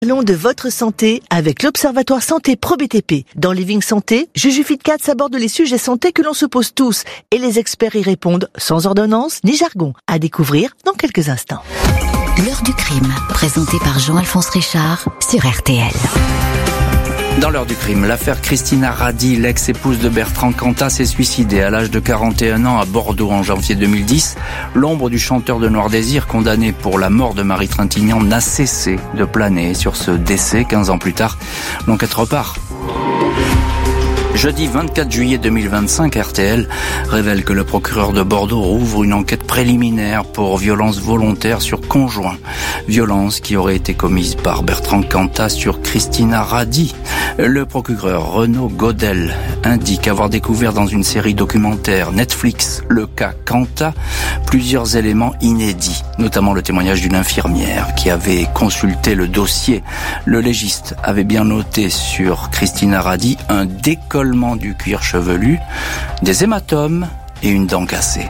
Parlons de votre santé avec l'Observatoire Santé ProBTP. Dans Living Santé, Juju Fitcats aborde les sujets santé que l'on se pose tous et les experts y répondent sans ordonnance ni jargon. À découvrir dans quelques instants. L'heure du crime, présentée par Jean-Alphonse Richard sur RTL. Dans l'heure du crime, l'affaire Christina Radi, l'ex-épouse de Bertrand Cantat, s'est suicidée à l'âge de 41 ans à Bordeaux en janvier 2010. L'ombre du chanteur de Noir Désir, condamné pour la mort de Marie Trintignant, n'a cessé de planer sur ce décès. 15 ans plus tard, l'enquête repart. Jeudi 24 juillet 2025, RTL révèle que le procureur de Bordeaux rouvre une enquête préliminaire pour violence volontaire sur conjoint. Violence qui aurait été commise par Bertrand Cantat sur Christina Radi. Le procureur Renaud Godel indique avoir découvert dans une série documentaire Netflix, le cas Cantat, plusieurs éléments inédits, notamment le témoignage d'une infirmière qui avait consulté le dossier. Le légiste avait bien noté sur Christina Radi un décollement du cuir chevelu, des hématomes et une dent cassée.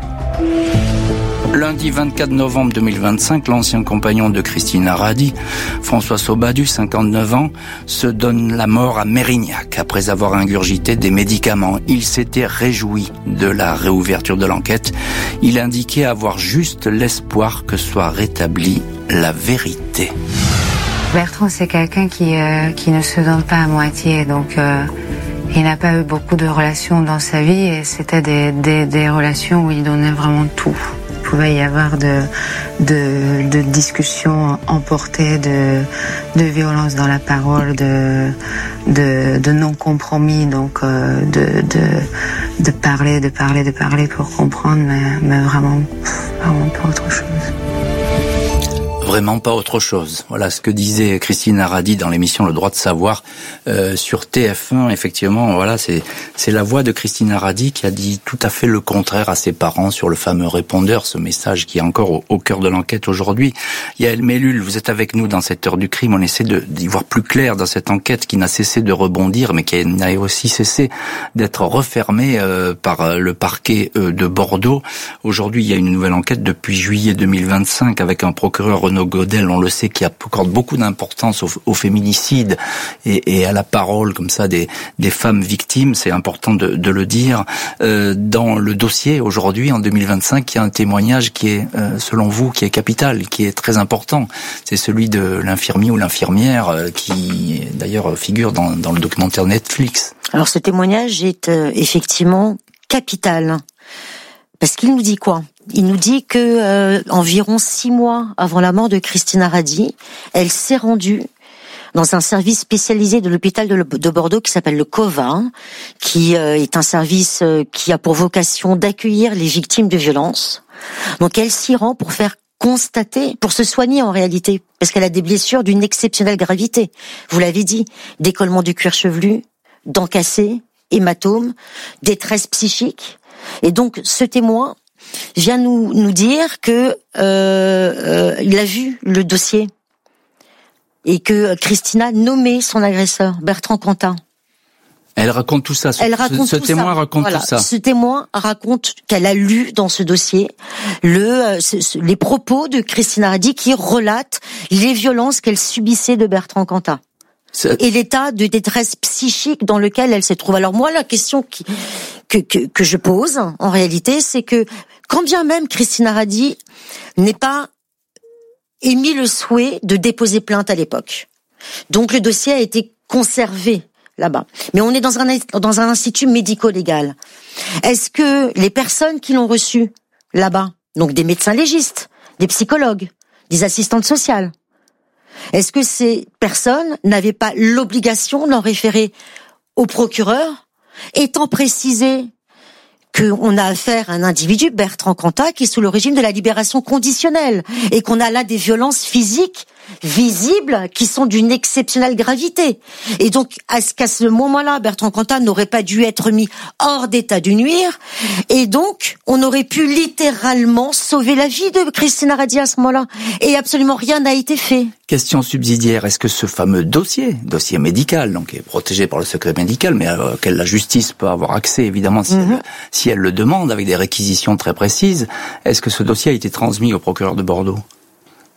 Lundi 24 novembre 2025, l'ancien compagnon de Christina Radi, François Sobadu, 59 ans, se donne la mort à Mérignac après avoir ingurgité des médicaments. Il s'était réjoui de la réouverture de l'enquête. Il indiquait avoir juste l'espoir que soit rétablie la vérité. Bertrand, c'est quelqu'un qui ne se donne pas à moitié, donc il n'a pas eu beaucoup de relations dans sa vie et c'était des relations où il donnait vraiment tout. Il pouvait y avoir de discussions emportées, de violence dans la parole, de non-compromis, donc de parler pour comprendre, mais vraiment pas autre chose. Vraiment pas autre chose. Voilà ce que disait Christina Radi dans l'émission Le Droit de Savoir sur TF1. Effectivement, voilà, c'est la voix de Christina Radi qui a dit tout à fait le contraire à ses parents sur le fameux répondeur, ce message qui est encore au cœur de l'enquête aujourd'hui. Yael Mellul, vous êtes avec nous dans cette heure du crime. On essaie d'y voir plus clair dans cette enquête qui n'a cessé de rebondir, mais qui n'a aussi cessé d'être refermée par le parquet de Bordeaux. Aujourd'hui, il y a une nouvelle enquête depuis juillet 2025 avec un procureur Renaud Godel, on le sait, qui accorde beaucoup d'importance au féminicide et à la parole comme ça des femmes victimes. C'est important de le dire. Dans le dossier aujourd'hui, en 2025, il y a un témoignage qui est, selon vous, qui est capital, qui est très important. C'est celui de l'infirmier ou l'infirmière qui, d'ailleurs, figure dans le documentaire Netflix. Alors, ce témoignage est effectivement capital. Parce qu'il nous dit quoi ? Il nous dit que environ 6 mois avant la mort de Christina Radi, elle s'est rendue dans un service spécialisé de l'hôpital de Bordeaux qui s'appelle le COVA, qui est un service qui a pour vocation d'accueillir les victimes de violences. Donc elle s'y rend pour faire constater, pour se soigner en réalité, parce qu'elle a des blessures d'une exceptionnelle gravité. Vous l'avez dit, décollement du cuir chevelu, dents cassées, hématomes, détresse psychique. Et donc, ce témoin vient nous dire que il a vu le dossier et que Christina nommait son agresseur, Bertrand Cantat. Elle raconte tout ça. Ce témoin raconte tout ça. Ce témoin raconte qu'elle a lu dans ce dossier les propos de Christina Radi qui relatent les violences qu'elle subissait de Bertrand Cantat. Et l'état de détresse psychique dans lequel elle se trouve. Alors moi, la question que je pose, en réalité, c'est que quand bien même Christina Radi n'ait pas émis le souhait de déposer plainte à l'époque, donc le dossier a été conservé là-bas. Mais on est dans un institut médico-légal. Est-ce que les personnes qui l'ont reçu là-bas, donc des médecins légistes, des psychologues, des assistantes sociales, est-ce que ces personnes n'avaient pas l'obligation d'en référer au procureur, étant précisé qu'on a affaire à un individu, Bertrand Cantat, qui est sous le régime de la libération conditionnelle, et qu'on a là des violences physiques visibles qui sont d'une exceptionnelle gravité. Et donc, qu'à ce moment-là, Bertrand Cantat n'aurait pas dû être mis hors d'état de nuire, et donc, on aurait pu littéralement sauver la vie de Christina Radi à ce moment-là. Et absolument rien n'a été fait. Question subsidiaire, est-ce que ce fameux dossier médical, donc qui est protégé par le secret médical, mais auquel la justice peut avoir accès, évidemment, si elle le demande, avec des réquisitions très précises, est-ce que ce dossier a été transmis au procureur de Bordeaux ?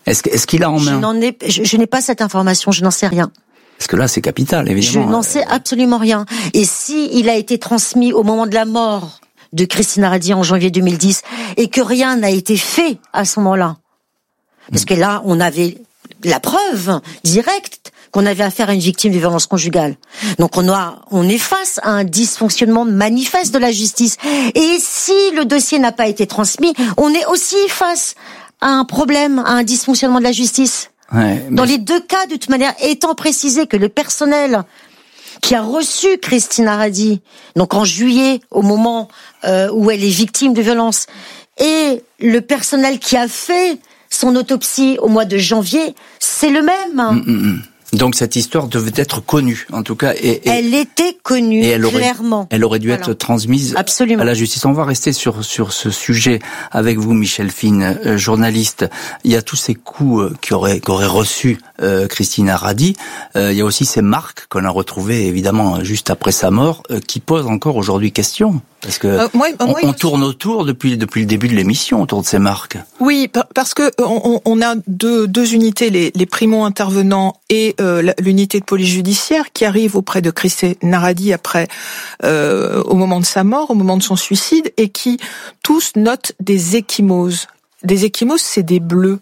Est-ce qu'il a en main? Je n'ai pas cette information, je n'en sais rien. Parce que là, c'est capital, évidemment. Je n'en sais absolument rien. Et si il a été transmis au moment de la mort de Christine Harady en janvier 2010 et que rien n'a été fait à ce moment-là, parce que là, on avait la preuve directe qu'on avait affaire à une victime de violence conjugale. Donc on est face à un dysfonctionnement manifeste de la justice. Et si le dossier n'a pas été transmis, on est aussi face à un problème, à un dysfonctionnement de la justice. Ouais, mais... Dans les deux cas, de toute manière, étant précisé que le personnel qui a reçu Christine Harady, donc en juillet, au moment où elle est victime de violence, et le personnel qui a fait son autopsie au mois de janvier, c'est le même. Donc cette histoire devait être connue, en tout cas. Elle était connue, clairement. Elle aurait dû être transmise Absolument. À la justice. On va rester sur ce sujet avec vous, Michel Fine, journaliste. Il y a tous ces coups qu'aurait reçu Christine Harady. Il y a aussi ces marques qu'on a retrouvées, évidemment, juste après sa mort, qui posent encore aujourd'hui question. Parce que on tourne autour depuis le début de l'émission autour de ces marques. Oui, parce que on a deux unités, les primo-intervenants et l'unité de police judiciaire qui arrivent auprès de Christine Harady après, au moment de sa mort, au moment de son suicide, et qui tous notent des ecchymoses. Des ecchymoses, c'est des bleus.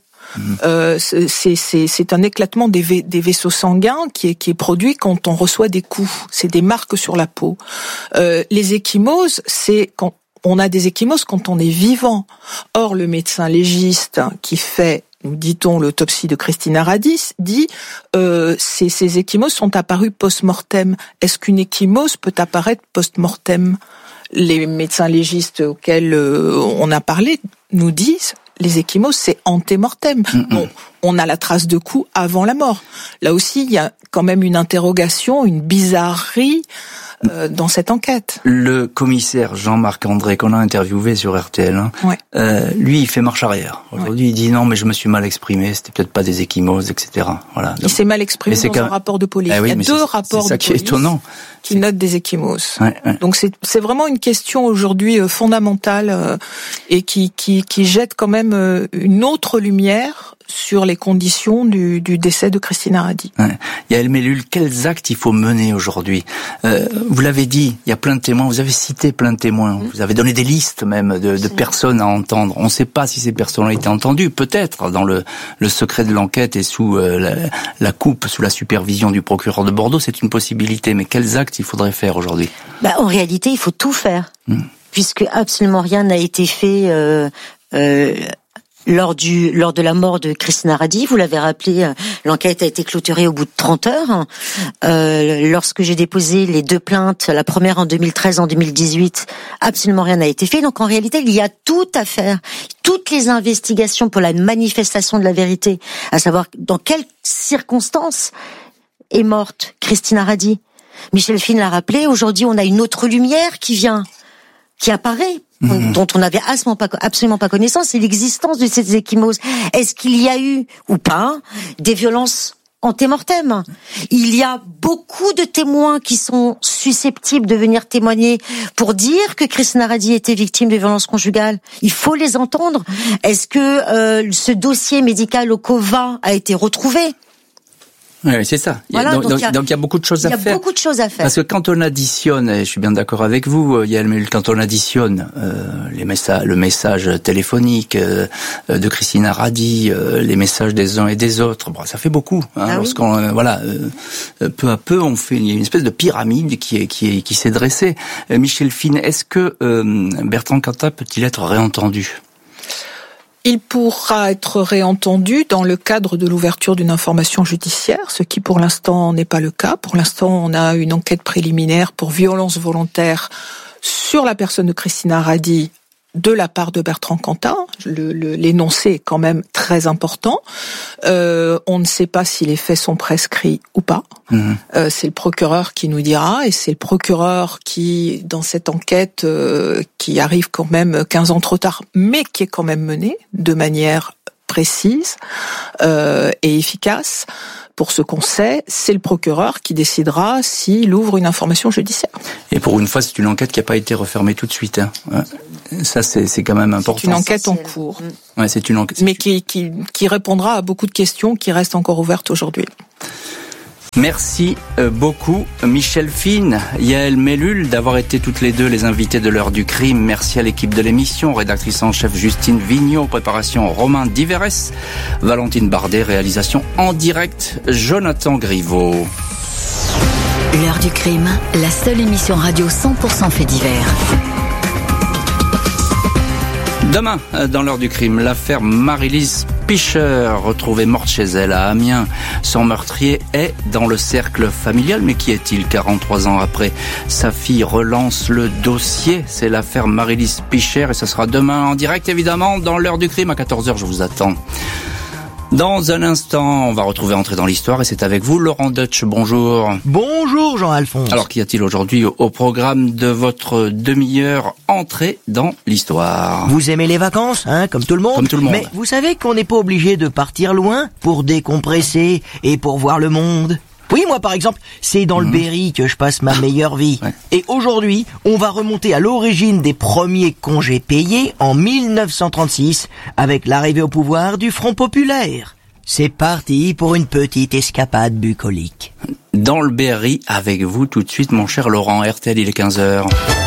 C'est un éclatement des vaisseaux sanguins qui est produit quand on reçoit des coups. C'est des marques sur la peau. Les ecchymoses, c'est quand on a des ecchymoses quand on est vivant. Or, le médecin légiste qui fait, nous dit-on, l'autopsie de Christine Harady dit ces ecchymoses sont apparues post-mortem. Est-ce qu'une ecchymose peut apparaître post-mortem? Les médecins légistes auxquels on a parlé nous disent les ecchymoses, c'est ante-mortem. Bon, on a la trace de coup avant la mort. Là aussi, il y a quand même une interrogation, une bizarrerie dans cette enquête. Le commissaire Jean-Marc André, qu'on a interviewé sur RTL, lui, il fait marche arrière. Aujourd'hui, il dit non, mais je me suis mal exprimé, c'était peut-être pas des ecchymoses, etc. Voilà. Donc, il s'est mal exprimé dans un rapport de police. Oui, il y a deux rapports de police qui notent des ecchymoses. Donc c'est vraiment une question aujourd'hui fondamentale et qui jette quand même une autre lumière sur les conditions du décès de Christine Harady. Yael Mellul, quels actes il faut mener aujourd'hui? Vous l'avez dit, il y a plein de témoins, vous avez cité plein de témoins, vous avez donné des listes même de personnes à entendre. On ne sait pas si ces personnes ont été entendues, peut-être dans le secret de l'enquête et sous la coupe, sous la supervision du procureur de Bordeaux, c'est une possibilité. Mais quels actes il faudrait faire aujourd'hui? En réalité, il faut tout faire, puisque absolument rien n'a été fait lors de la mort de Christine Harady. Vous l'avez rappelé, l'enquête a été clôturée au bout de 30 heures. Lorsque j'ai déposé les deux plaintes, la première en 2013, en 2018, absolument rien n'a été fait. Donc en réalité, il y a tout à faire. Toutes les investigations pour la manifestation de la vérité, à savoir dans quelles circonstances est morte Christine Harady. Michel Fine l'a rappelé, aujourd'hui on a une autre lumière qui apparaît, dont on n'avait absolument pas connaissance, c'est l'existence de ces ecchymoses. Est-ce qu'il y a eu, ou pas, des violences ante-mortem? Il y a beaucoup de témoins qui sont susceptibles de venir témoigner pour dire que Christine Harady était victime de violences conjugales. Il faut les entendre. Est-ce que ce dossier médical au COVA a été retrouvé? Oui, c'est ça. Voilà, donc il y a beaucoup de choses à faire. Il y a beaucoup de choses à faire. Parce que quand on additionne, et je suis bien d'accord avec vous, Yael Mellul, quand on additionne le message téléphonique de Christine Harady, les messages des uns et des autres, ça fait beaucoup. Lorsqu'on peu à peu, il y a une espèce de pyramide qui s'est dressée. Michel Fine, est-ce que Bertrand Cantat peut-il être réentendu? Il pourra être réentendu dans le cadre de l'ouverture d'une information judiciaire, ce qui pour l'instant n'est pas le cas. Pour l'instant, on a une enquête préliminaire pour violence volontaire sur la personne de Christine Harady de la part de Bertrand Cantat. L'énoncé est quand même très important. On ne sait pas si les faits sont prescrits ou pas. C'est le procureur qui nous dira, et c'est le procureur qui, dans cette enquête qui arrive quand même 15 ans trop tard, mais qui est quand même menée de manière précise et efficace. Pour ce qu'on sait, c'est le procureur qui décidera s'il ouvre une information judiciaire. Et pour une fois, c'est une enquête qui n'a pas été refermée tout de suite. Ça, c'est quand même important. C'est une enquête en cours. Ouais, c'est une enquête. Mais qui répondra à beaucoup de questions qui restent encore ouvertes aujourd'hui. Merci beaucoup Michel Fine, Yael Mellul d'avoir été toutes les deux les invités de l'heure du crime. Merci à l'équipe de l'émission, rédactrice en chef Justine Vignot, préparation Romain Diverès, Valentine Bardet, réalisation en direct Jonathan Griveau. L'heure du crime, la seule émission radio 100% fait divers. Demain, dans l'heure du crime, l'affaire Marie-Lise Picher, retrouvée morte chez elle à Amiens. Son meurtrier est dans le cercle familial, mais qui est-il 43 ans après? Sa fille relance le dossier. C'est l'affaire Marie-Lise Picher et ce sera demain en direct, évidemment, dans l'heure du crime à 14h. Je vous attends. Dans un instant, on va retrouver Entrée dans l'histoire et c'est avec vous, Laurent Deutsch. Bonjour. Bonjour, Jean-Alphonse. Alors, qu'y a-t-il aujourd'hui au programme de votre demi-heure Entrée dans l'histoire? Vous aimez les vacances, comme tout le monde? Comme tout le monde. Mais vous savez qu'on n'est pas obligé de partir loin pour décompresser et pour voir le monde? Oui, moi par exemple, c'est dans le Berry que je passe ma meilleure vie. Ouais. Et aujourd'hui, on va remonter à l'origine des premiers congés payés en 1936 avec l'arrivée au pouvoir du Front populaire. C'est parti pour une petite escapade bucolique. Dans le Berry, avec vous tout de suite, mon cher Laurent. RTL, il est 15h.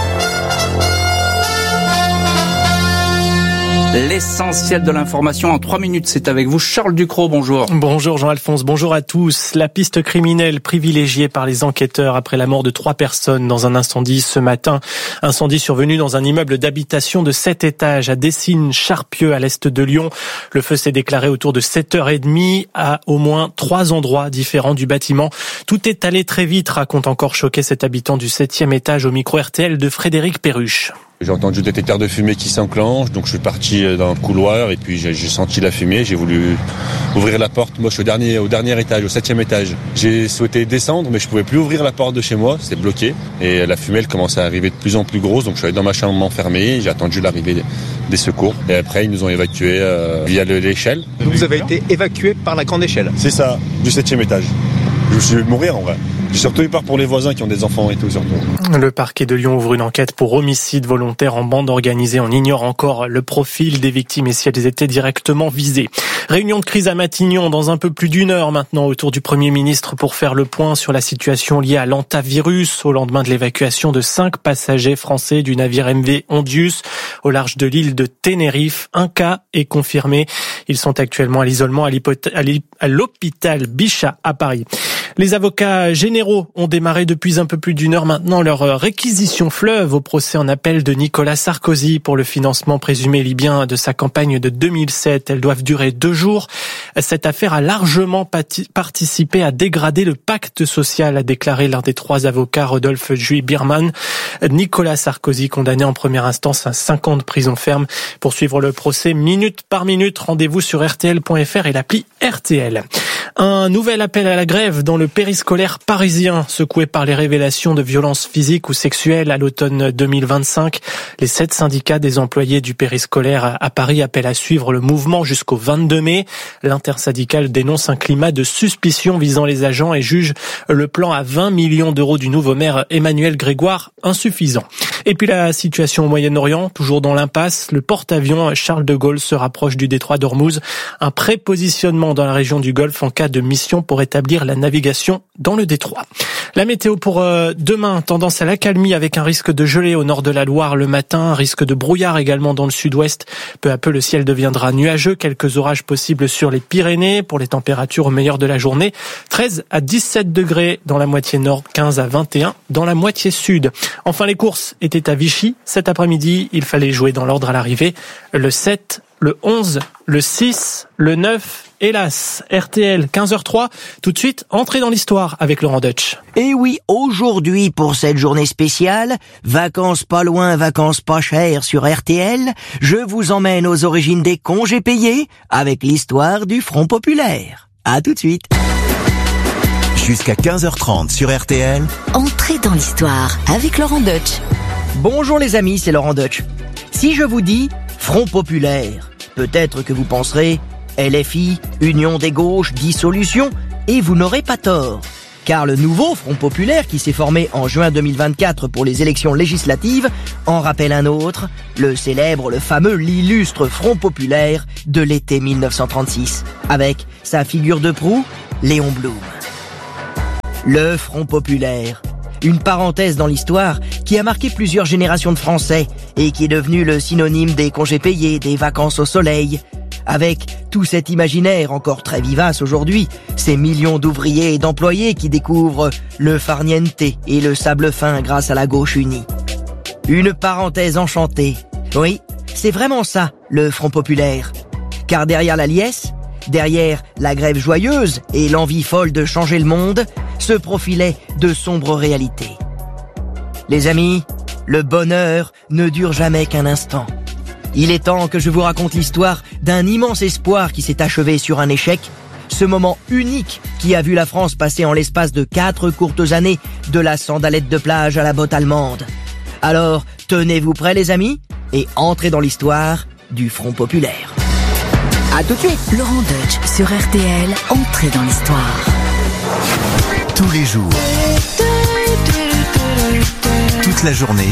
L'essentiel de l'information en 3 minutes, c'est avec vous Charles Ducrot, bonjour. Bonjour Jean-Alphonse, bonjour à tous. La piste criminelle privilégiée par les enquêteurs après la mort de 3 personnes dans un incendie ce matin. Incendie survenu dans un immeuble d'habitation de 7 étages à Dessines-Charpieu à l'est de Lyon. Le feu s'est déclaré autour de 7h30 à au moins 3 endroits différents du bâtiment. Tout est allé très vite, raconte encore choqué cet habitant du 7e étage au micro RTL de Frédéric Perruche. J'ai entendu le détecteur de fumée qui s'enclenche, donc je suis parti dans le couloir et puis j'ai senti la fumée, j'ai voulu ouvrir la porte. Moi je suis au dernier étage, au 7e étage. J'ai souhaité descendre mais je pouvais plus ouvrir la porte de chez moi, c'était bloqué. Et la fumée elle commençait à arriver de plus en plus grosse, donc je suis allé dans ma chambre m'enfermer, j'ai attendu l'arrivée des secours. Et après ils nous ont évacués via l'échelle. Donc vous avez été évacué par la grande échelle? C'est ça, du 7e étage. Je me suis mourir en vrai. J'ai surtout eu peur pour les voisins qui ont des enfants et tout surtout. Le parquet de Lyon ouvre une enquête pour homicide volontaire en bande organisée. On ignore encore le profil des victimes et si elles étaient directement visées. Réunion de crise à Matignon dans un peu plus d'1 heure maintenant autour du Premier ministre pour faire le point sur la situation liée à l'hantavirus au lendemain de l'évacuation de 5 passagers français du navire MV Ondius au large de l'île de Tenerife. Un cas est confirmé. Ils sont actuellement à l'isolement à l'hôpital Bichat à Paris. Les avocats généraux ont démarré depuis un peu plus d'1 heure maintenant leur réquisition fleuve au procès en appel de Nicolas Sarkozy pour le financement présumé libyen de sa campagne de 2007. Elles doivent durer 2 jours. Cette affaire a largement participé à dégrader le pacte social, a déclaré l'un des 3 avocats, Rodolphe Juy-Birman. Nicolas Sarkozy, condamné en première instance à 5 ans de prison ferme. Pour suivre le procès minute par minute, rendez-vous sur rtl.fr et l'appli RTL. Un nouvel appel à la grève dans le périscolaire parisien, secoué par les révélations de violences physiques ou sexuelles à l'automne 2025. Les 7 syndicats des employés du périscolaire à Paris appellent à suivre le mouvement jusqu'au 22 mai. L'intersyndicale dénonce un climat de suspicion visant les agents et juge le plan à 20 millions d'euros du nouveau maire Emmanuel Grégoire insuffisant. Et puis la situation au Moyen-Orient, toujours dans l'impasse, le porte-avions Charles de Gaulle se rapproche du détroit d'Ormuz. Un prépositionnement dans la région du Golfe en cas de mission pour établir la navigation dans le détroit. La météo pour demain, tendance à l'accalmie avec un risque de gelée au nord de la Loire le matin, risque de brouillard également dans le sud-ouest. Peu à peu, le ciel deviendra nuageux, quelques orages possibles sur les Pyrénées pour les températures au meilleur de la journée. 13 à 17 degrés dans la moitié nord, 15 à 21 dans la moitié sud. Enfin, les courses étaient à Vichy. Cet après-midi, il fallait jouer dans l'ordre à l'arrivée. Le 7, le 11, le 6, le 9, hélas, RTL 15h03. Tout de suite, entrée dans l'histoire avec Laurent Deutsch. Et oui, aujourd'hui, pour cette journée spéciale, vacances pas loin, vacances pas chères sur RTL, je vous emmène aux origines des congés payés avec l'histoire du Front populaire. À tout de suite. Jusqu'à 15h30 sur RTL. Entrée dans l'histoire avec Laurent Deutsch. Bonjour les amis, c'est Laurent Deutsch. Si je vous dis Front populaire, peut-être que vous penserez LFI, Union des gauches, dissolution, et vous n'aurez pas tort. Car le nouveau Front populaire qui s'est formé en juin 2024 pour les élections législatives en rappelle un autre, le célèbre, le fameux, l'illustre Front populaire de l'été 1936, avec sa figure de proue, Léon Blum. Le Front populaire, une parenthèse dans l'histoire qui a marqué plusieurs générations de Français et qui est devenu le synonyme des congés payés, des vacances au soleil. Avec tout cet imaginaire encore très vivace aujourd'hui, ces millions d'ouvriers et d'employés qui découvrent le farniente et le sable fin grâce à la gauche unie. Une parenthèse enchantée. Oui, c'est vraiment ça, le Front populaire. Car derrière la liesse, derrière la grève joyeuse et l'envie folle de changer le monde, se profilaient de sombres réalités. Les amis, le bonheur ne dure jamais qu'un instant. Il est temps que je vous raconte l'histoire d'un immense espoir qui s'est achevé sur un échec, ce moment unique qui a vu la France passer en l'espace de 4 courtes années de la sandalette de plage à la botte allemande. Alors, tenez-vous prêts les amis, et entrez dans l'histoire du Front populaire. À tout de suite. Laurent Deutsch sur RTL, entrez dans l'histoire. Tous les jours, toute la journée,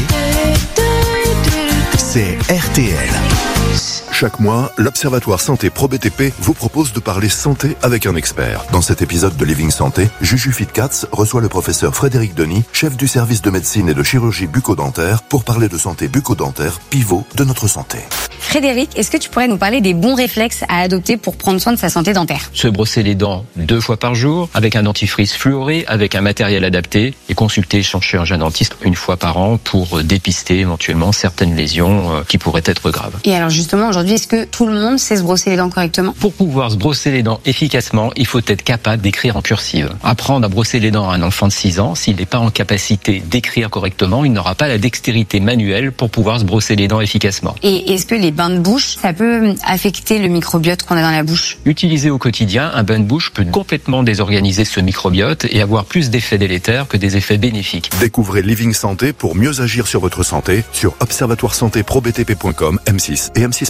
c'est RTL. Chaque mois, l'Observatoire Santé Pro BTP vous propose de parler santé avec un expert. Dans cet épisode de Living Santé, Juju Fitcats reçoit le professeur Frédéric Denis, chef du service de médecine et de chirurgie bucco-dentaire, pour parler de santé bucco-dentaire, pivot de notre santé. Frédéric, est-ce que tu pourrais nous parler des bons réflexes à adopter pour prendre soin de sa santé dentaire ? Se brosser les dents 2 fois par jour, avec un dentifrice fluoré, avec un matériel adapté, et consulter son chirurgien dentiste 1 fois par an pour dépister éventuellement certaines lésions qui pourraient être graves. Et alors justement, aujourd'hui, est-ce que tout le monde sait se brosser les dents correctement ? Pour pouvoir se brosser les dents efficacement, il faut être capable d'écrire en cursive. Apprendre à brosser les dents à un enfant de 6 ans, s'il n'est pas en capacité d'écrire correctement, il n'aura pas la dextérité manuelle pour pouvoir se brosser les dents efficacement. Et est-ce que les bains de bouche, ça peut affecter le microbiote qu'on a dans la bouche ? Utilisé au quotidien, un bain de bouche peut complètement désorganiser ce microbiote et avoir plus d'effets délétères que des effets bénéfiques. Découvrez Living Santé pour mieux agir sur votre santé sur observatoiresantéprobtp.com, M6 et M6+.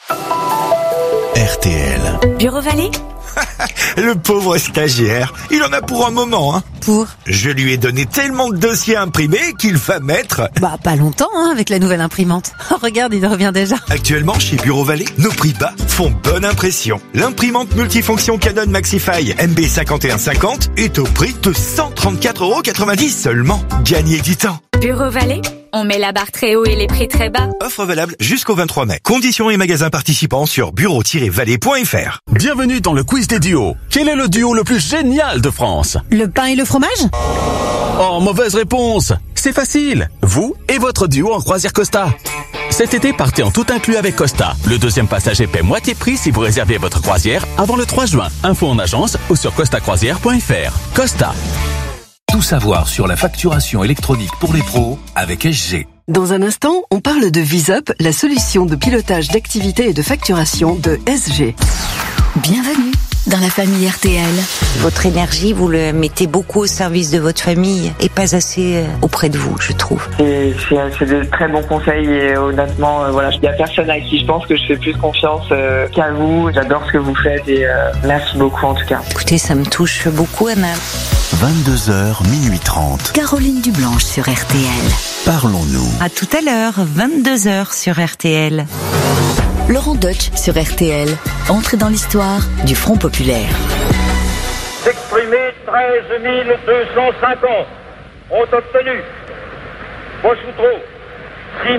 RTL. Bureau Vallée ? Le pauvre stagiaire, il en a pour un moment, hein. Pour ? Je lui ai donné tellement de dossiers à imprimer qu'il va mettre... Pas longtemps, hein, avec la nouvelle imprimante. Oh, regarde, il revient déjà. Actuellement, chez Bureau Vallée, nos prix bas font bonne impression. L'imprimante multifonction Canon Maxify MB5150 est au prix de 134,90 € seulement. Gagnez du temps. Bureau Vallée, on met la barre très haut et les prix très bas. Offre valable jusqu'au 23 mai. Conditions et magasins participants sur bureau-vallée.fr. Bienvenue dans le quiz des duos. Quel est le duo le plus génial de France ? Le pain et le fromage ? Oh, mauvaise réponse. C'est facile. Vous et votre duo en croisière Costa. Cet été, partez en tout inclus avec Costa. Le 2e passager paie moitié prix si vous réservez votre croisière avant le 3 juin. Info en agence ou sur costacroisière.fr. Costa. Tout savoir sur la facturation électronique pour les pros avec SG. Dans un instant, on parle de VisUp, la solution de pilotage d'activité et de facturation de SG. Bienvenue dans la famille RTL. Votre énergie, vous le mettez beaucoup au service de votre famille et pas assez auprès de vous, je trouve. C'est de très bons conseils et honnêtement, voilà, il n'y a personne à qui je pense que je fais plus confiance qu'à vous. J'adore ce que vous faites et merci beaucoup en tout cas. Écoutez, ça me touche beaucoup, Anna. 22h, minuit 30. Caroline Dublanche sur RTL. Parlons-nous. À tout à l'heure, 22h sur RTL. Laurent Deutsch sur RTL. Entrez dans l'histoire du Front populaire. S'exprimer 13 250 ont obtenu. Bochoutrou, 6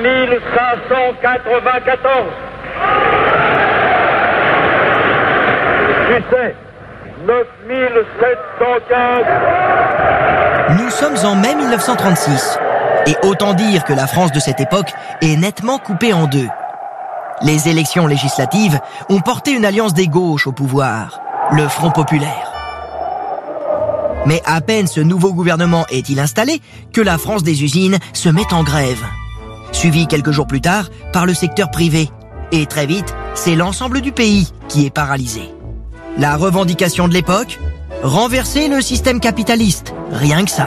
594. Succès, 9 715. Nous sommes en mai 1936. Et autant dire que la France de cette époque est nettement coupée en deux. Les élections législatives ont porté une alliance des gauches au pouvoir, le Front populaire. Mais à peine ce nouveau gouvernement est-il installé que la France des usines se met en grève. Suivi quelques jours plus tard par le secteur privé. Et très vite, c'est l'ensemble du pays qui est paralysé. La revendication de l'époque ? Renverser le système capitaliste, rien que ça.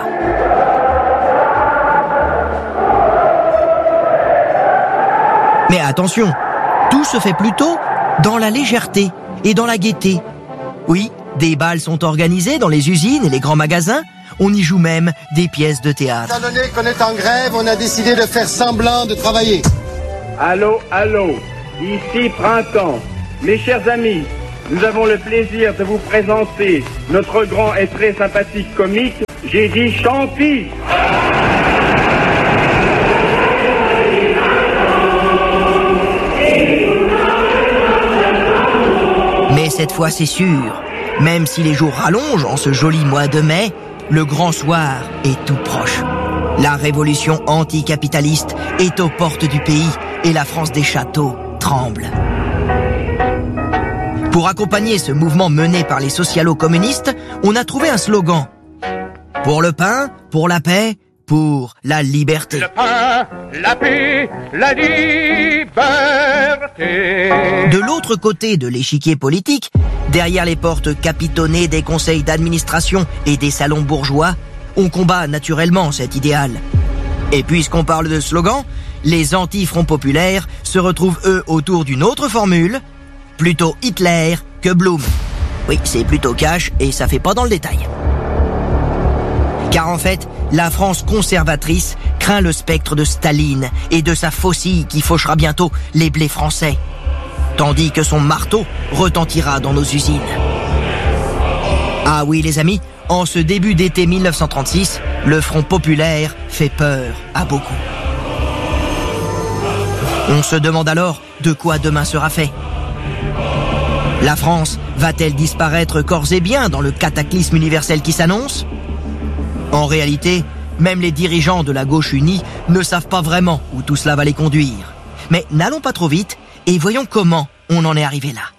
Mais attention, tout se fait plutôt dans la légèreté et dans la gaieté. Oui, des bals sont organisés dans les usines et les grands magasins. On y joue même des pièces de théâtre. Étant donné qu'on est en grève, on a décidé de faire semblant de travailler. Allô, ici Printemps. Mes chers amis, nous avons le plaisir de vous présenter notre grand et très sympathique comique, j'ai dit Champy. Mais cette fois, c'est sûr, même si les jours rallongent en ce joli mois de mai, le grand soir est tout proche. La révolution anticapitaliste est aux portes du pays et la France des châteaux tremble. Pour accompagner ce mouvement mené par les socialo-communistes, on a trouvé un slogan. Pour le pain, pour la paix, pour la liberté. Le pain, la paix, la liberté. De l'autre côté de l'échiquier politique, derrière les portes capitonnées des conseils d'administration et des salons bourgeois, on combat naturellement cet idéal. Et puisqu'on parle de slogan, les anti-fronts populaires se retrouvent eux autour d'une autre formule, plutôt Hitler que Blum. Oui, c'est plutôt cash et ça fait pas dans le détail. Car en fait, la France conservatrice craint le spectre de Staline et de sa faucille qui fauchera bientôt les blés français. Tandis que son marteau retentira dans nos usines. Ah oui les amis, en ce début d'été 1936, le Front populaire fait peur à beaucoup. On se demande alors de quoi demain sera fait. La France va-t-elle disparaître corps et biens dans le cataclysme universel qui s'annonce ? En réalité, même les dirigeants de la gauche unie ne savent pas vraiment où tout cela va les conduire. Mais n'allons pas trop vite et voyons comment on en est arrivé là.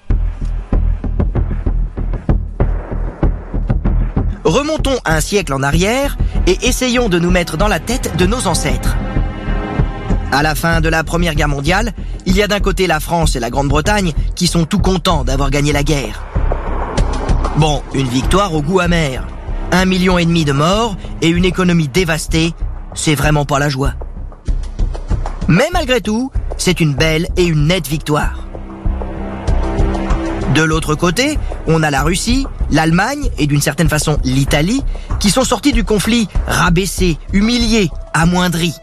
Remontons un siècle en arrière et essayons de nous mettre dans la tête de nos ancêtres. À la fin de la Première Guerre mondiale, il y a d'un côté la France et la Grande-Bretagne qui sont tout contents d'avoir gagné la guerre. Bon, une victoire au goût amer. 1,5 million de morts et une économie dévastée, c'est vraiment pas la joie. Mais malgré tout, c'est une belle et une nette victoire. De l'autre côté, on a la Russie, l'Allemagne et d'une certaine façon l'Italie qui sont sortis du conflit rabaissés, humiliés, amoindris.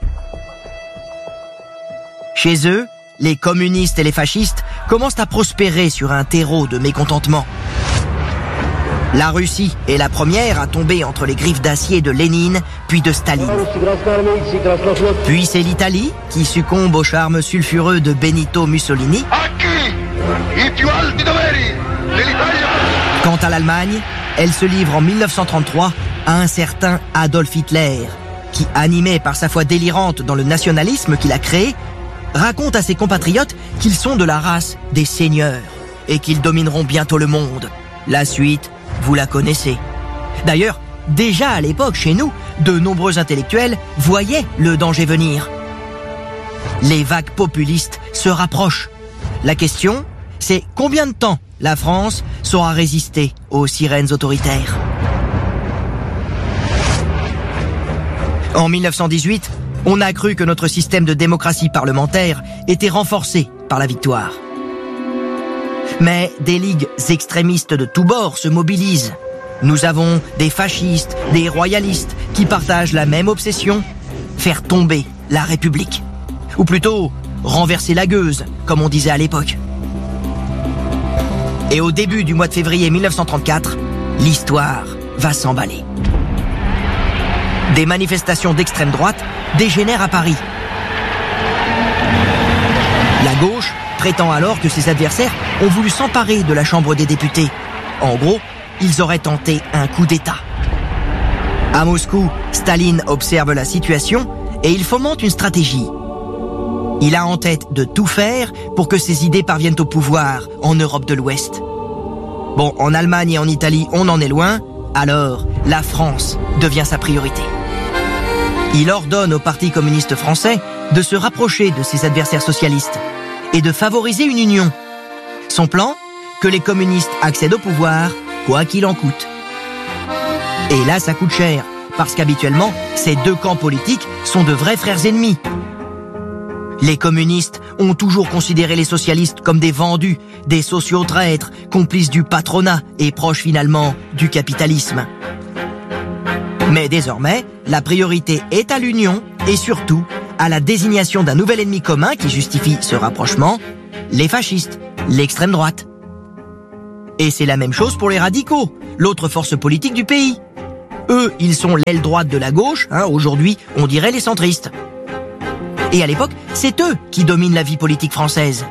Chez eux, les communistes et les fascistes commencent à prospérer sur un terreau de mécontentement. La Russie est la première à tomber entre les griffes d'acier de Lénine, puis de Staline. Puis c'est l'Italie qui succombe au charme sulfureux de Benito Mussolini. Quant à l'Allemagne, elle se livre en 1933 à un certain Adolf Hitler, qui, animé par sa foi délirante dans le nationalisme qu'il a créé, raconte à ses compatriotes qu'ils sont de la race des seigneurs et qu'ils domineront bientôt le monde. La suite, vous la connaissez. D'ailleurs, déjà à l'époque, chez nous, de nombreux intellectuels voyaient le danger venir. Les vagues populistes se rapprochent. La question, c'est combien de temps la France saura résister aux sirènes autoritaires. En 1918, on a cru que notre système de démocratie parlementaire était renforcé par la victoire. Mais des ligues extrémistes de tous bords se mobilisent. Nous avons des fascistes, des royalistes qui partagent la même obsession, faire tomber la République. Ou plutôt, renverser la gueuse, comme on disait à l'époque. Et au début du mois de février 1934, l'histoire va s'emballer. Des manifestations d'extrême droite dégénèrent à Paris. La gauche prétend alors que ses adversaires ont voulu s'emparer de la Chambre des députés. En gros, ils auraient tenté un coup d'État. À Moscou, Staline observe la situation et il fomente une stratégie. Il a en tête de tout faire pour que ses idées parviennent au pouvoir en Europe de l'Ouest. Bon, en Allemagne et en Italie, on en est loin, alors la France devient sa priorité. Il ordonne au Parti communiste français de se rapprocher de ses adversaires socialistes et de favoriser une union. Son plan, que les communistes accèdent au pouvoir, quoi qu'il en coûte. Et là, ça coûte cher, parce qu'habituellement, ces deux camps politiques sont de vrais frères ennemis. Les communistes ont toujours considéré les socialistes comme des vendus, des sociotraîtres, complices du patronat et proches finalement du capitalisme. Mais désormais, la priorité est à l'union et surtout à la désignation d'un nouvel ennemi commun qui justifie ce rapprochement, les fascistes, l'extrême droite. Et c'est la même chose pour les radicaux, l'autre force politique du pays. Eux, ils sont l'aile droite de la gauche, aujourd'hui on dirait les centristes. Et à l'époque, c'est eux qui dominent la vie politique française.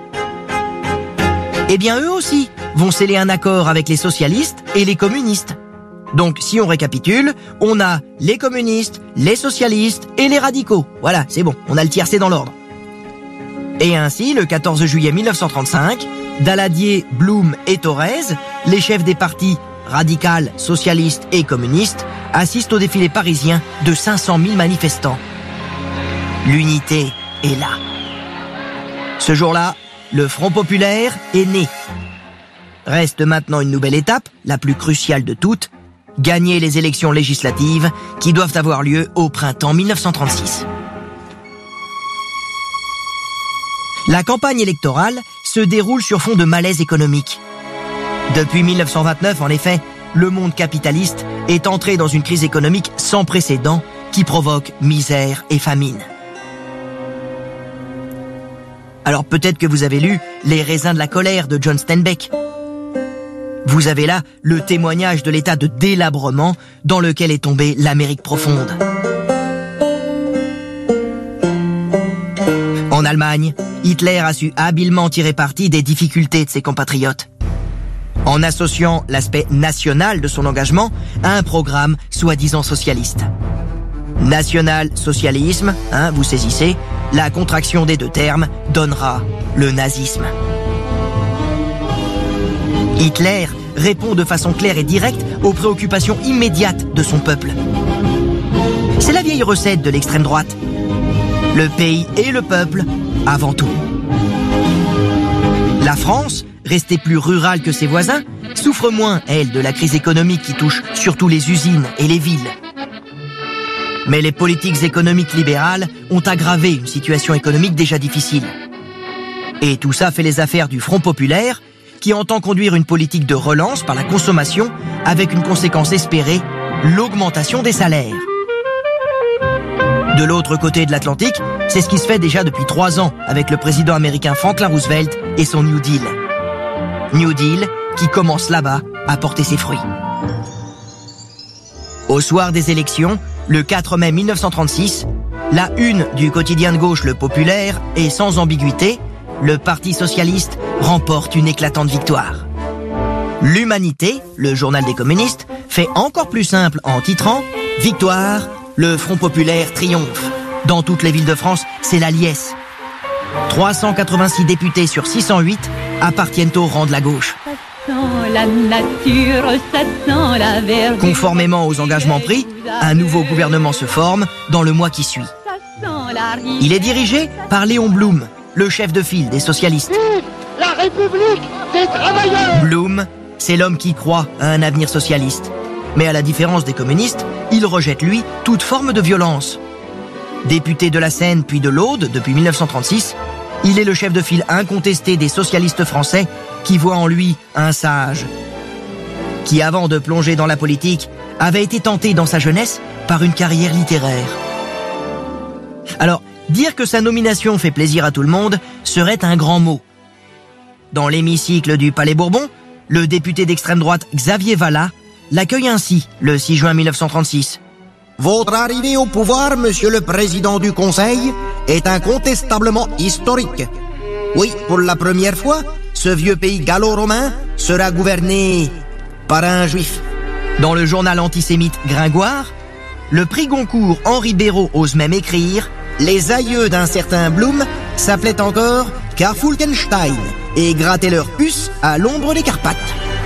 Eh bien eux aussi vont sceller un accord avec les socialistes et les communistes. Donc si on récapitule, on a les communistes, les socialistes et les radicaux. Voilà, c'est bon, on a le tiercé dans l'ordre. Et ainsi, le 14 juillet 1935, Daladier, Blum et Thorez, les chefs des partis radical, socialiste et communiste, assistent au défilé parisien de 500 000 manifestants. L'unité est là. Ce jour-là, le Front populaire est né. Reste maintenant une nouvelle étape, la plus cruciale de toutes, gagner les élections législatives qui doivent avoir lieu au printemps 1936. La campagne électorale se déroule sur fond de malaise économique. Depuis 1929, en effet, le monde capitaliste est entré dans une crise économique sans précédent qui provoque misère et famine. Alors peut-être que vous avez lu Les raisins de la colère de John Steinbeck. Vous avez là le témoignage de l'état de délabrement dans lequel est tombée l'Amérique profonde. En Allemagne, Hitler a su habilement tirer parti des difficultés de ses compatriotes, en associant l'aspect national de son engagement à un programme soi-disant socialiste. National-socialisme, vous saisissez, la contraction des deux termes donnera le nazisme. Hitler répond de façon claire et directe aux préoccupations immédiates de son peuple. C'est la vieille recette de l'extrême droite. Le pays et le peuple avant tout. La France, restée plus rurale que ses voisins, souffre moins, elle, de la crise économique qui touche surtout les usines et les villes. Mais les politiques économiques libérales ont aggravé une situation économique déjà difficile. Et tout ça fait les affaires du Front populaire, qui entend conduire une politique de relance par la consommation avec une conséquence espérée, l'augmentation des salaires. De l'autre côté de l'Atlantique, c'est ce qui se fait déjà depuis 3 ans avec le président américain Franklin Roosevelt et son New Deal. New Deal qui commence là-bas à porter ses fruits. Au soir des élections, le 4 mai 1936, la une du quotidien de gauche Le Populaire est sans ambiguïté, le Parti socialiste remporte une éclatante victoire. L'Humanité, le journal des communistes, fait encore plus simple en titrant « Victoire, le Front populaire triomphe ». Dans toutes les villes de France, c'est la liesse. 386 députés sur 608 appartiennent au rang de la gauche. La nature, ça sent la verdure. Conformément aux engagements pris, un nouveau gouvernement se forme dans le mois qui suit. Il est dirigé par Léon Blum, le chef de file des socialistes. La République des travailleurs. Blum, c'est l'homme qui croit à un avenir socialiste. Mais à la différence des communistes, il rejette, lui, toute forme de violence. Député de la Seine puis de l'Aude depuis 1936, il est le chef de file incontesté des socialistes français qui voient en lui un sage. Qui, avant de plonger dans la politique, avait été tenté dans sa jeunesse par une carrière littéraire. Alors, dire que sa nomination fait plaisir à tout le monde serait un grand mot. Dans l'hémicycle du Palais Bourbon, le député d'extrême droite Xavier Vallat l'accueille ainsi le 6 juin 1936. Votre arrivée au pouvoir, monsieur le président du Conseil, est incontestablement historique. Oui, pour la première fois, ce vieux pays gallo-romain sera gouverné par un juif. Dans le journal antisémite Gringoire, le prix Goncourt Henri Béraud ose même écrire « Les aïeux d'un certain Blum s'appelaient encore Karfulkenstein et grattaient leurs puces à l'ombre des Carpates. »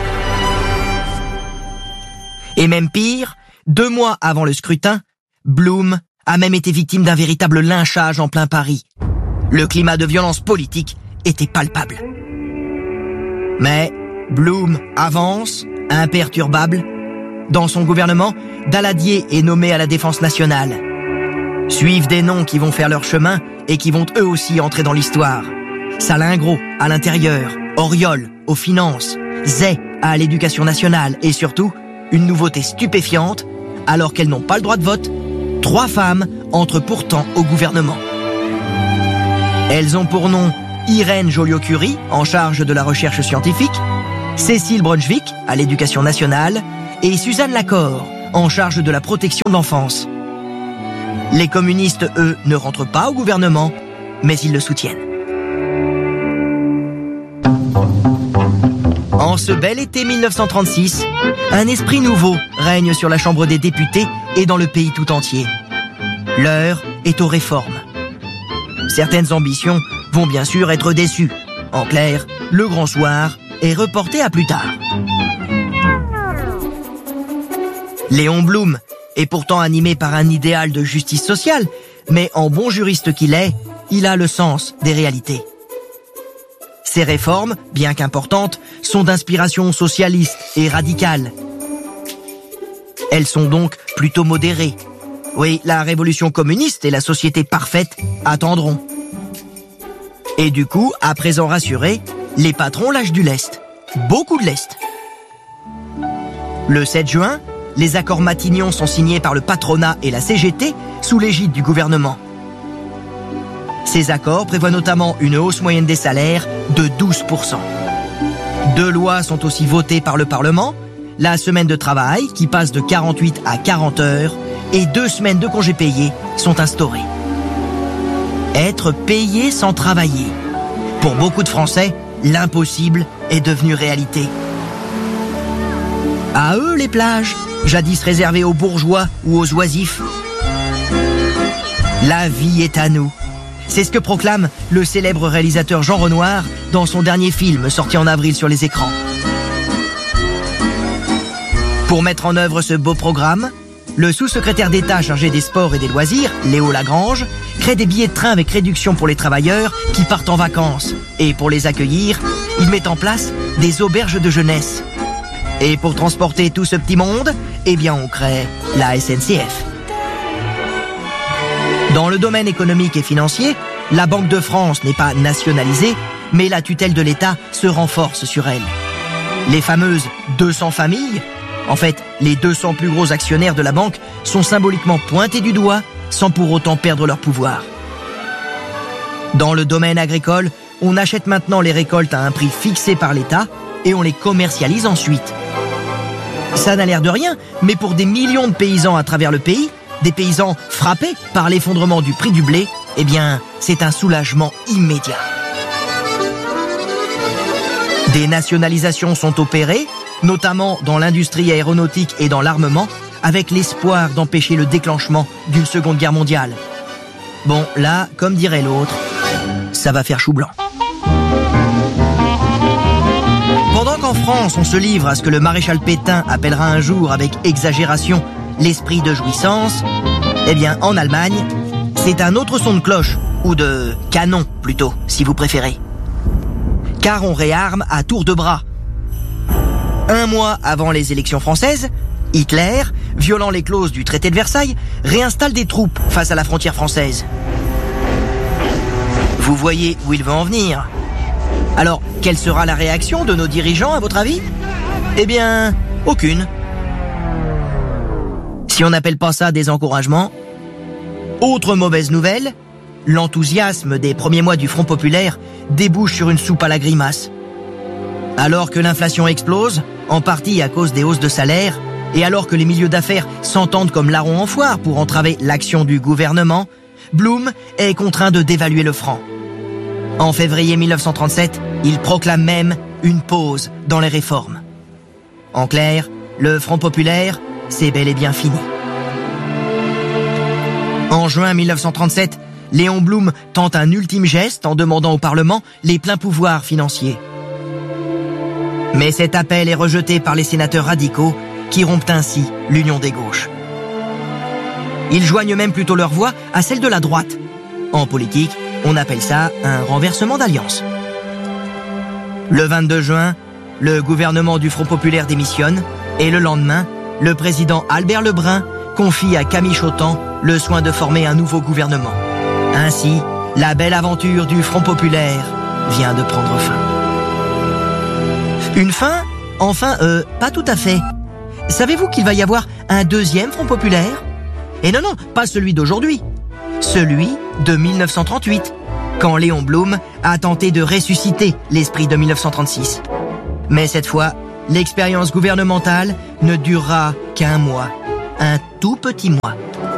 Et même pire, 2 mois avant le scrutin, Blum a même été victime d'un véritable lynchage en plein Paris. Le climat de violence politique était palpable. Mais Blum avance, imperturbable. Dans son gouvernement, Daladier est nommé à la Défense nationale. Suivent des noms qui vont faire leur chemin et qui vont eux aussi entrer dans l'histoire. Salingro à l'intérieur, Auriol aux finances, Zay à l'éducation nationale et surtout, une nouveauté stupéfiante, alors qu'elles n'ont pas le droit de vote, 3 femmes entrent pourtant au gouvernement. Elles ont pour nom Irène Joliot-Curie, en charge de la recherche scientifique, Cécile Brunswick, à l'éducation nationale, et Suzanne Lacorre, en charge de la protection de l'enfance. Les communistes, eux, ne rentrent pas au gouvernement, mais ils le soutiennent. En ce bel été 1936, un esprit nouveau règne sur la Chambre des députés et dans le pays tout entier. L'heure est aux réformes. Certaines ambitions vont bien sûr être déçues. En clair, le grand soir est reporté à plus tard. Léon Blum est pourtant animé par un idéal de justice sociale, mais en bon juriste qu'il est, il a le sens des réalités. Ces réformes, bien qu'importantes, sont d'inspiration socialiste et radicale. Elles sont donc plutôt modérées. Oui, la révolution communiste et la société parfaite attendront. Et du coup, à présent rassurés, les patrons lâchent du lest. Beaucoup de lest. Le 7 juin, les accords Matignon sont signés par le patronat et la CGT sous l'égide du gouvernement. Ces accords prévoient notamment une hausse moyenne des salaires de 12%. 2 lois sont aussi votées par le Parlement, la semaine de travail qui passe de 48 à 40 heures et 2 semaines de congés payés sont instaurées. Être payé sans travailler. Pour beaucoup de Français, l'impossible est devenu réalité. À eux les plages, jadis réservées aux bourgeois ou aux oisifs. La vie est à nous. C'est ce que proclame le célèbre réalisateur Jean Renoir dans son dernier film sorti en avril sur les écrans. Pour mettre en œuvre ce beau programme, le sous-secrétaire d'État chargé des sports et des loisirs, Léo Lagrange, crée des billets de train avec réduction pour les travailleurs qui partent en vacances. Et pour les accueillir, il met en place des auberges de jeunesse. Et pour transporter tout ce petit monde, eh bien on crée la SNCF. Dans le domaine économique et financier, la Banque de France n'est pas nationalisée, mais la tutelle de l'État se renforce sur elle. Les fameuses 200 familles, en fait, les 200 plus gros actionnaires de la banque, sont symboliquement pointés du doigt sans pour autant perdre leur pouvoir. Dans le domaine agricole, on achète maintenant les récoltes à un prix fixé par l'État et on les commercialise ensuite. Ça n'a l'air de rien, mais pour des millions de paysans à travers le pays, des paysans frappés par l'effondrement du prix du blé, eh bien, c'est un soulagement immédiat. Des nationalisations sont opérées, notamment dans l'industrie aéronautique et dans l'armement, avec l'espoir d'empêcher le déclenchement d'une seconde guerre mondiale. Bon, là, comme dirait l'autre, ça va faire chou blanc. Pendant qu'en France, on se livre à ce que le maréchal Pétain appellera un jour avec exagération l'esprit de jouissance, eh bien, en Allemagne, c'est un autre son de cloche, ou de canon plutôt, si vous préférez. Car on réarme à tour de bras. 1 mois avant les élections françaises, Hitler, violant les clauses du traité de Versailles, réinstalle des troupes face à la frontière française. Vous voyez où il veut en venir. Alors, quelle sera la réaction de nos dirigeants, à votre avis ? Eh bien, aucune. Si on n'appelle pas ça des encouragements. Autre mauvaise nouvelle, l'enthousiasme des premiers mois du Front populaire débouche sur une soupe à la grimace. Alors que l'inflation explose, en partie à cause des hausses de salaire, et alors que les milieux d'affaires s'entendent comme larrons en foire pour entraver l'action du gouvernement, Blum est contraint de dévaluer le franc. En février 1937, il proclame même une pause dans les réformes. En clair, le Front populaire, c'est bel et bien fini. En juin 1937, Léon Blum tente un ultime geste en demandant au Parlement les pleins pouvoirs financiers. Mais cet appel est rejeté par les sénateurs radicaux qui rompent ainsi l'union des gauches. Ils joignent même plutôt leur voix à celle de la droite. En politique, on appelle ça un renversement d'alliance. Le 22 juin, le gouvernement du Front populaire démissionne et le lendemain, le président Albert Lebrun confie à Camille Chotan le soin de former un nouveau gouvernement. Ainsi, la belle aventure du Front populaire vient de prendre fin. Une fin ? Enfin, pas tout à fait. Savez-vous qu'il va y avoir un deuxième Front populaire ? Et non, pas celui d'aujourd'hui. Celui de 1938, quand Léon Blum a tenté de ressusciter l'esprit de 1936. Mais cette fois, l'expérience gouvernementale ne durera qu'un mois. Un tout petit mois.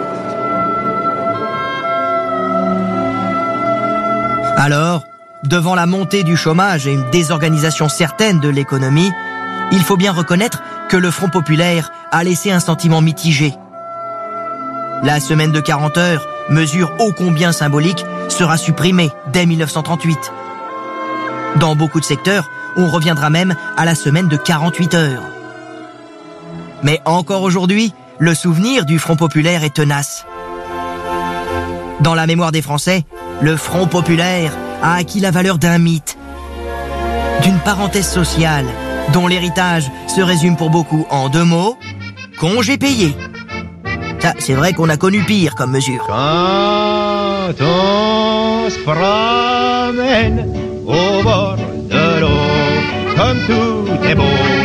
Alors, devant la montée du chômage et une désorganisation certaine de l'économie, il faut bien reconnaître que le Front populaire a laissé un sentiment mitigé. La semaine de 40 heures, mesure ô combien symbolique, sera supprimée dès 1938. Dans beaucoup de secteurs, on reviendra même à la semaine de 48 heures. Mais encore aujourd'hui, le souvenir du Front populaire est tenace. Dans la mémoire des Français, le Front populaire a acquis la valeur d'un mythe, d'une parenthèse sociale, dont l'héritage se résume pour beaucoup en 2 mots, congé payé. Ça, c'est vrai qu'on a connu pire comme mesure. Quand on se promène au bord de l'eau, comme tout est beau,